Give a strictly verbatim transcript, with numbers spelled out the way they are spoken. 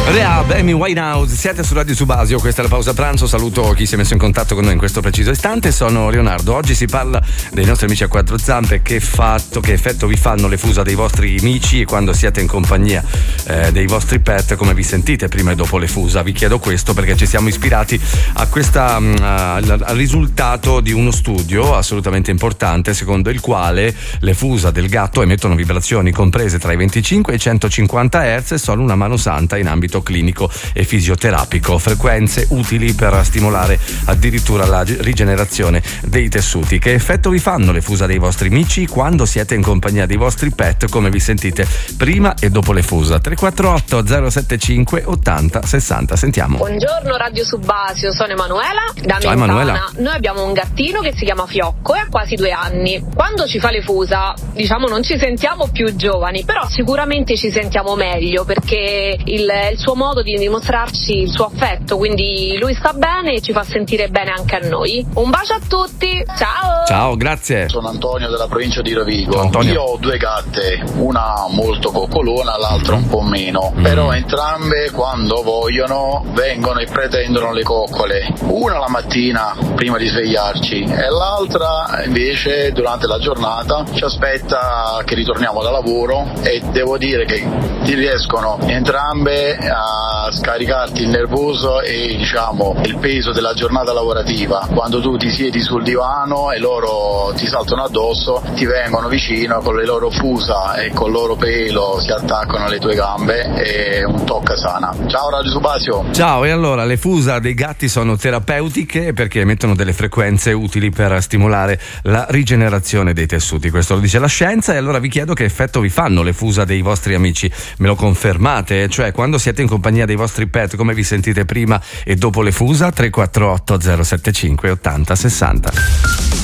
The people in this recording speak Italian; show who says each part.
Speaker 1: Rehab, Amy Winehouse, siete su Radio Subasio, questa è la pausa pranzo, saluto chi si è messo in contatto con noi in questo preciso istante, sono Leonardo. Oggi si parla dei nostri amici a quattro zampe, che fatto, che effetto vi fanno le fusa dei vostri amici e quando siete in compagnia eh, dei vostri pet, come vi sentite prima e dopo le fusa. Vi chiedo questo perché ci siamo ispirati a questa uh, al, al risultato di uno studio assolutamente importante, secondo il quale le fusa del gatto emettono vibrazioni comprese tra i venticinque e i centocinquanta hertz e sono una mano santa in ambito clinico e fisioterapico, frequenze utili per stimolare addirittura la rigenerazione dei tessuti. Che effetto vi fanno le fusa dei vostri amici quando siete in compagnia dei vostri pet, come vi sentite prima e dopo le fusa? tre quattro otto zero sette cinque ottanta sessanta. Sentiamo.
Speaker 2: Buongiorno Radio Subasio, sono Emanuela da
Speaker 1: Ciao Emanuela.
Speaker 2: Noi abbiamo un gattino che si chiama Fiocco e ha quasi due anni. Quando ci fa le fusa, diciamo, non ci sentiamo più giovani, però sicuramente ci sentiamo meglio perché il, il suo modo di dimostrarci il suo affetto, quindi lui sta bene e ci fa sentire bene anche a noi. Un bacio a tutti, ciao!
Speaker 1: Ciao, grazie.
Speaker 3: Sono Antonio della provincia di Rovigo.
Speaker 1: Antonio.
Speaker 3: Io ho due gatte, una molto coccolona, l'altra un po' meno,
Speaker 1: mm.
Speaker 3: però entrambe quando vogliono vengono e pretendono le coccole, una la mattina prima di svegliarci e l'altra invece durante la giornata ci aspetta che ritorniamo da lavoro e devo dire che ti riescono entrambe a scaricarti il nervoso e diciamo il peso della giornata lavorativa. Quando tu ti siedi sul divano e loro ti saltano addosso, ti vengono vicino con le loro fusa e col loro pelo si attaccano alle tue gambe e un tocca sana. Ciao Radio Subasio.
Speaker 1: Ciao, e allora le fusa dei gatti sono terapeutiche perché emettono delle frequenze utili per stimolare la rigenerazione dei tessuti, questo lo dice la scienza. E allora vi chiedo che effetto vi fanno le fusa dei vostri amici, me lo confermate? Cioè quando siete in compagnia dei vostri pet, come vi sentite prima e dopo le fusa? tre quattro otto zero sette cinque ottanta sessanta.